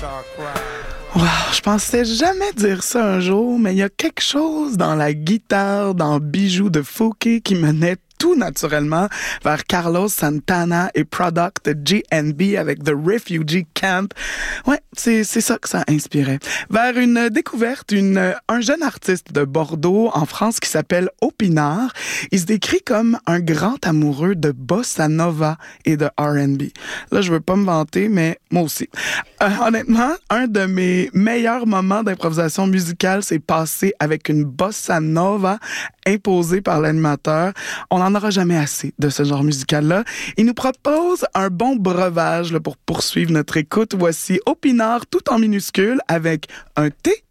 Wow, je pensais jamais dire ça un jour, mais il y a quelque chose dans la guitare, dans Bijoux de Fouquet qui menait tout naturellement vers Carlos Santana et Product de GNB avec The Refugee Camp. Ouais, c'est ça que ça inspirait. Vers une découverte, un jeune artiste de Bordeaux, en France, qui s'appelle Opinard. Il se décrit comme un grand amoureux de bossa nova et de R&B. Là, je veux pas me vanter, mais moi aussi. Honnêtement, un de mes meilleurs moments d'improvisation musicale s'est passé avec une bossa nova imposée par l'animateur. On n'en aura jamais assez de ce genre musical-là. Il nous propose un bon breuvage là, pour poursuivre notre écoute. Voici Opinard tout en minuscule avec un T